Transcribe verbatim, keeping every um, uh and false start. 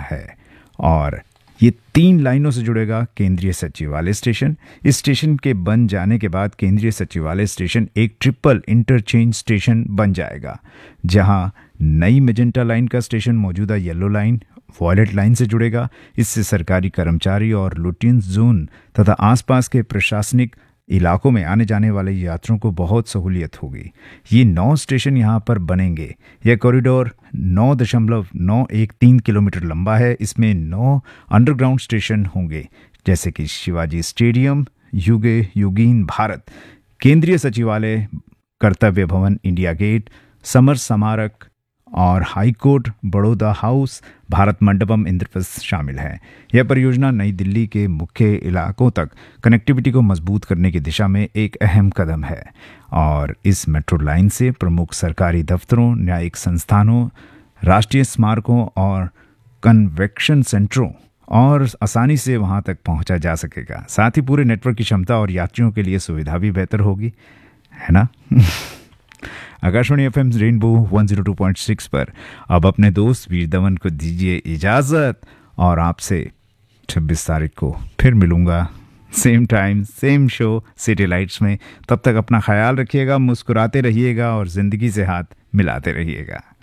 है। और ये तीन लाइनों से जुड़ेगा केंद्रीय सचिवालय स्टेशन। इस स्टेशन के बन जाने के बाद केंद्रीय सचिवालय स्टेशन एक ट्रिपल इंटरचेंज स्टेशन बन जाएगा, जहां नई मेजेंटा लाइन का स्टेशन मौजूदा येलो लाइन वॉयलेट लाइन से जुड़ेगा। इससे सरकारी कर्मचारी और लुटियंस जोन तथा आसपास के प्रशासनिक इलाकों में आने जाने वाले यात्रियों को बहुत सहूलियत होगी। ये नौ स्टेशन यहाँ पर बनेंगे। यह कॉरिडोर नौ दशमलव नौ एक तीन किलोमीटर लंबा है। इसमें नौ अंडरग्राउंड स्टेशन होंगे, जैसे कि शिवाजी स्टेडियम, युगे युगीन भारत, केंद्रीय सचिवालय, कर्तव्य भवन, इंडिया गेट, समर स्मारक और हाईकोर्ट, बड़ौदा हाउस, भारत मंडपम, इंद्रप्रस्थ शामिल हैं। यह परियोजना नई दिल्ली के मुख्य इलाकों तक कनेक्टिविटी को मजबूत करने की दिशा में एक अहम कदम है। और इस मेट्रो लाइन से प्रमुख सरकारी दफ्तरों, न्यायिक संस्थानों, राष्ट्रीय स्मारकों और कन्वेक्शन सेंटरों और आसानी से वहां तक पहुंचा जा सकेगा। साथ ही पूरे नेटवर्क की क्षमता और यात्रियों के लिए सुविधा भी बेहतर होगी, है ना। Akashvani F M rainbow one zero two point six पर अब अपने दोस्त वीर धवन को दीजिए इजाज़त, और आपसे छब्बीस तारीख को फिर मिलूंगा, same time same show city lights में। तब तक अपना ख्याल रखिएगा, मुस्कुराते रहिएगा और ज़िंदगी से हाथ मिलाते रहिएगा।